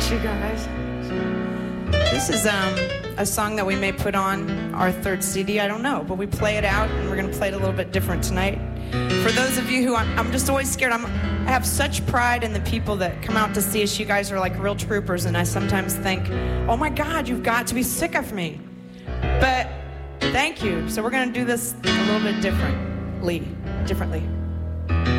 you guys. This is a song that we may put on our third CD. I don't know, but we play it out, and we're going to play it a little bit different tonight. For those of you who I'm just always scared. I have such pride in the people that come out to see us. You guys are like real troopers, and I sometimes think, oh my God, you've got to be sick of me. But thank you. So we're going to do this a little bit differently.